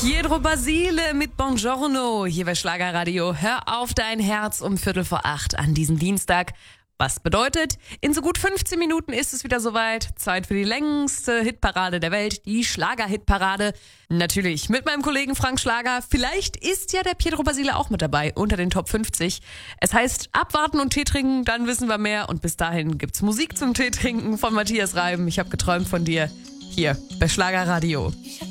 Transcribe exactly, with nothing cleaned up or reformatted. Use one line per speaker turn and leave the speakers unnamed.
Pietro Basile mit Buongiorno hier bei Schlagerradio. Hör auf dein Herz um Viertel vor acht an diesem Dienstag. Was bedeutet, in so gut fünfzehn Minuten ist es wieder soweit. Zeit für die längste Hitparade der Welt, die Schlager-Hitparade. Natürlich mit meinem Kollegen Frank Schlager. Vielleicht ist ja der Pietro Basile auch mit dabei unter den Top fünfzig. Es heißt abwarten und Tee trinken, dann wissen wir mehr. Und bis dahin gibt's Musik zum Tee trinken von Matthias Reim. Ich habe geträumt von dir hier bei Schlagerradio.
Ich hab